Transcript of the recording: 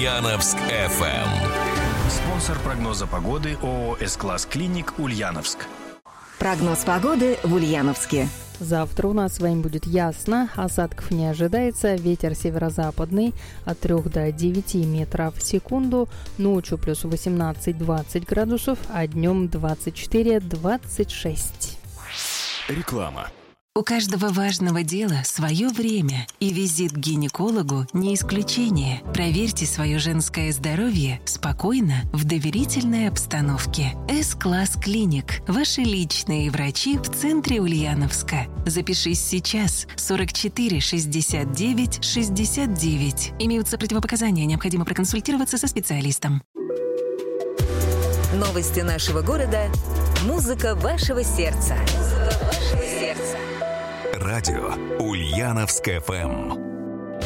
Ульяновск FM. Спонсор прогноза погоды ООО «С-класс Клиник» Ульяновск. Прогноз погоды в Ульяновске. Завтра у нас с вами будет ясно, осадков не ожидается, ветер северо-западный от 3 до 9 метров в секунду, ночью плюс 18-20 градусов, а днем 24-26. Реклама. У каждого важного дела свое время, и визит к гинекологу не исключение. Проверьте свое женское здоровье спокойно, в доверительной обстановке. С-класс Клиник. Ваши личные врачи в центре Ульяновска. Запишись сейчас. 44 69 69. Имеются противопоказания, необходимо проконсультироваться со специалистом. Новости нашего города. Музыка вашего сердца. Радио Ульяновск FM.